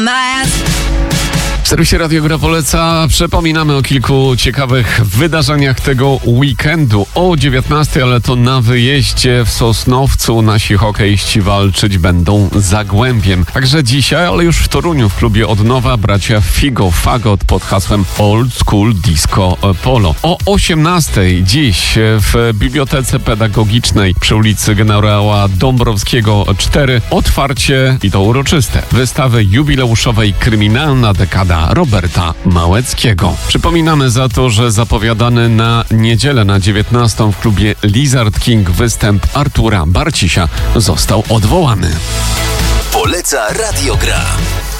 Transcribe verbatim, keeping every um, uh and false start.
W serwisie Radio Gra poleca przypominamy o kilku ciekawych wydarzeniach tego weekendu. O dziewiętnastej, ale to na wyjeździe w Sosnowcu nasi hokeiści walczyć będą z Zagłębiem. Także dzisiaj, ale już w Toruniu w klubie od nowa bracia Figo Fagot pod hasłem Old School Disco Polo. O osiemnastej dziś w Bibliotece Pedagogicznej przy ulicy Generała Dąbrowskiego cztery otwarcie, i to uroczyste, wystawy jubileuszowej Kryminalna dekada Roberta Małeckiego. Przypominamy za to, że zapowiadany na niedzielę na dziewiętnastą w klubie Lizard King występ Artura Barcisia został odwołany. Poleca Radio Gra.